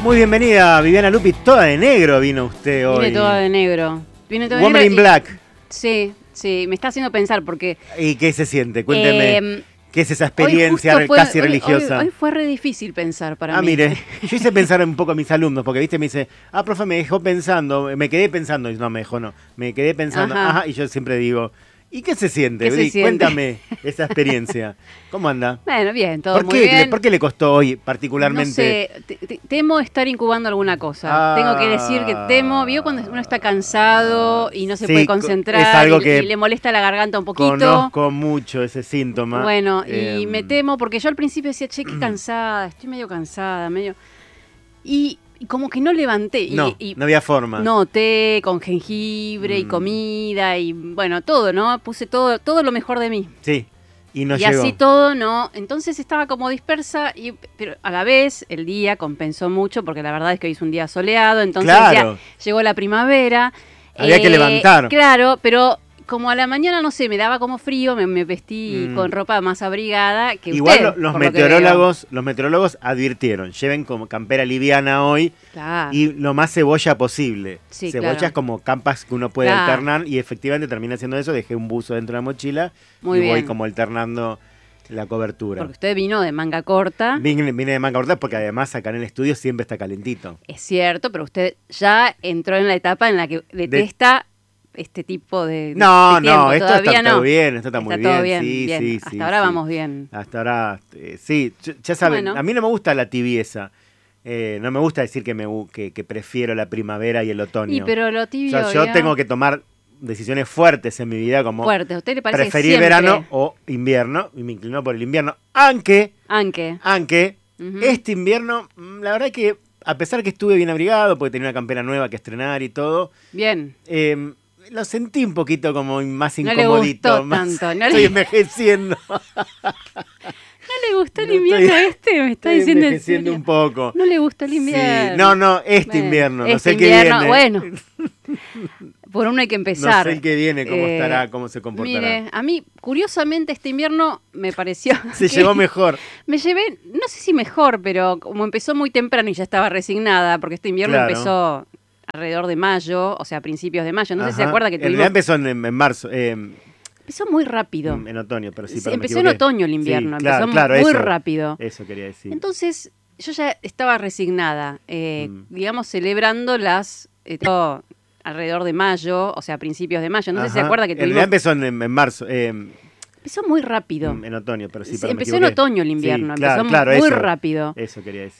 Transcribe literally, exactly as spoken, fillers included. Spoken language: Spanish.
Muy bienvenida, Viviana Lupi, toda de negro vino usted hoy. Vine toda de negro. Vine toda de Woman negro in y- Black. Sí, sí, me está haciendo pensar porque... ¿Y qué se siente? Cuénteme. eh, ¿Qué es esa hoy experiencia justo fue- casi hoy- religiosa? Hoy, hoy fue re difícil pensar para ah, mí. mire, yo hice pensar un poco a mis alumnos, porque viste, me dice, ah, profe, me dejó pensando, me quedé pensando, y no, me dejó, no, me quedé pensando, Ajá. ajá, y yo siempre digo, ¿y qué se siente? ¿Qué se Bri? siente? Cuéntame esa experiencia. ¿Cómo anda? Bueno, bien, todo ¿Por muy qué, bien. ¿Por qué le costó hoy particularmente? No sé, te- te- temo estar incubando alguna cosa. Ah. Tengo que decir que temo, ¿vio cuando uno está cansado y no se Sí, puede co- concentrar es algo y, que y le molesta la garganta un poquito? Conozco mucho ese síntoma. Bueno, Eh, y me temo porque yo al principio decía, che, qué cansada, estoy medio cansada, medio... Y, y como que no levanté. Y, No, y- no había forma. No, té con jengibre y Mm. comida y bueno, todo, ¿no? Puse todo, todo lo mejor de mí. Sí, y no y llegó. así todo, ¿no? Entonces estaba como dispersa, y, pero a la vez el día compensó mucho porque la verdad es que hoy es un día soleado, entonces Claro. ya llegó la primavera. Había que levantar. Claro, pero como a la mañana, no sé, me daba como frío, me, me vestí Mm. con ropa más abrigada que Igual usted, lo- los por lo que meteorólogos, los meteorólogos advirtieron, lleven como campera liviana hoy veo. Claro. y lo más cebolla posible. Sí, Cebollas claro. como campas que uno puede Claro. alternar y efectivamente terminé haciendo eso, dejé un buzo dentro de la mochila Muy y voy bien. como alternando la cobertura. Porque usted vino de manga corta. Vine, vine de manga corta porque además acá en el estudio siempre está calentito. Es cierto, pero usted ya entró en la etapa en la que detesta este tipo de, No, de tiempo. no, esto Todavía está no. todo bien, esto está, muy Está todo bien. bien, Sí, bien. sí, Hasta sí, ahora sí. vamos bien. Hasta ahora, eh, sí, ya- ya saben, Bueno. a mí no me gusta la tibieza. Eh, no me gusta decir que, me, gu- que, que prefiero la primavera y el otoño. Y pero lo O tibio sea, yo ya- tengo que tomar decisiones fuertes en mi vida, como fuerte. ¿A usted le parece que preferir siempre? verano o invierno, y me inclino por el invierno. Aunque, Aunque. aunque, Ujú. este invierno, mm, la verdad que, a pesar que estuve bien abrigado, porque tenía una campera nueva que estrenar y todo, Bien. eh, lo sentí un poquito como más No le incomodito. gustó más- tanto, no estoy le- envejeciendo. ¿No le gustó el No invierno estoy- este? Me está Estoy diciendo en envejeciendo serio. un poco. No le gusta el Sí, invierno. no, no, este Bueno, invierno, no este sé el que invierno, viene. Bueno, por uno hay que empezar. No sé el que viene, cómo Eh, estará, cómo se comportará. Mire, a mí, curiosamente, este invierno me pareció... Se que- llevó mejor. Me llevé, no sé si mejor, pero como empezó muy temprano y ya estaba resignada, porque este invierno Claro. empezó alrededor de mayo, o sea, a principios de mayo. No sé si se Ajá. acuerda que En tuvimos... realidad empezó en, en marzo, eh, Empezó muy rápido. en otoño, pero sí, Sí, perdón, me empezó en equivoqué. otoño el invierno, Sí, claro, empezó claro, muy eso, rápido. Eso quería decir. Entonces, yo ya estaba resignada, eh, Mm. digamos, celebrando las... eh, todo alrededor de mayo, o sea, a principios de mayo. No sé si se Ajá. acuerda que En tuvimos... realidad empezó en, en marzo, eh, Empezó muy rápido. en otoño, pero sí, Sí, perdón, me empezó en equivoqué. otoño el invierno, Sí, claro, empezó claro, muy eso, rápido. Eso quería decir.